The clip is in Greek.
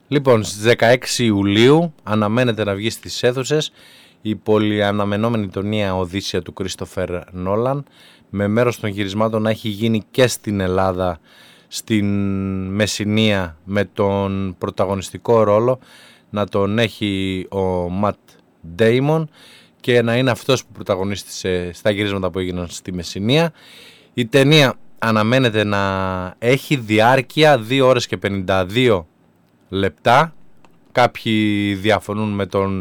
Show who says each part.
Speaker 1: Λοιπόν, στις 16 Ιουλίου αναμένεται να βγει στις αίθουσες η πολυαναμενόμενη ταινία Οδύσσεια του Κρίστοφερ Νόλαν, με μέρος των γυρισμάτων να έχει γίνει και στην Ελλάδα, στην Μεσσηνία, με τον πρωταγωνιστικό ρόλο να τον έχει ο Ματ Ντέιμον και να είναι αυτός που πρωταγωνίστησε στα γυρίσματα που έγιναν στη Μεσσηνία. Η ταινία αναμένεται να έχει διάρκεια 2 ώρες και 52 λεπτά. Κάποιοι διαφωνούν με τον